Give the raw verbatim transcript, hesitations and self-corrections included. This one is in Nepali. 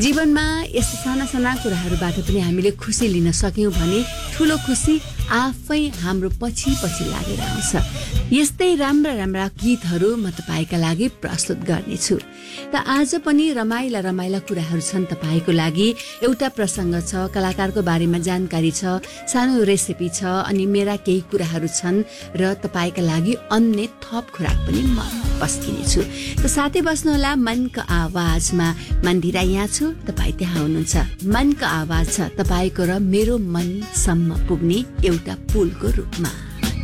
जीवनमा यस्ता साना साना कुराहरूबाट पनि हामीले खुसी लिन सक्यौँ भने ठुलो खुसी आफै हाम्रो पछि पछि लागेर आउँछ। यस्तै राम्रा राम्रा गीतहरू म तपाईँका लागि प्रस्तुत गर्नेछु। त आज पनि रमाइला रमाइला कुराहरू छन् तपाईँको लागि। एउटा प्रसङ्ग छ, कलाकारको बारेमा जानकारी छ, सानो रेसिपी छ, अनि मेरा केही कुराहरू छन् र तपाईँका लागि अन्य थप खुराक पनि म पस्किनेछु। त साथै बस्नुहोला मनको आवाजमा। मन्दिरा यहाँ छु, तपाईँ त्यहाँ हुनुहुन्छ। मनको आवाज छ तपाईँको र मेरो मनसम्म पुग्ने एउटा पुलको रूपमा।